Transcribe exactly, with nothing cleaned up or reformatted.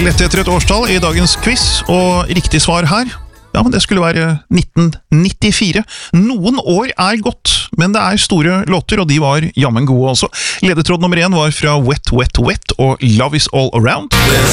lette etter et årstall i dagens quiz, og riktig svar her, ja, men det skulle være nitten nittifire. Noen år er godt, men det er store låter, og de var jammen gode også. Ledetråd nummer én var fra Wet, Wet, Wet og Love is All Around.